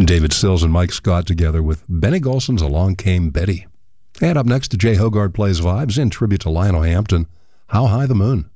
David Sills and Mike Scott together with Benny Golson's Along Came Betty. And up next, Jay Hogarth plays vibes in tribute to Lionel Hampton, How High the Moon.